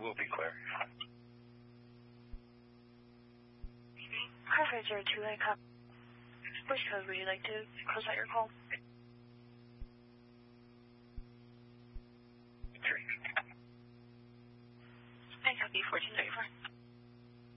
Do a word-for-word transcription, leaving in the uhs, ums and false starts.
will be clear. Car five zero two, I cop. Which code would you like to close out your call? Three. I copy fourteen thirty-four.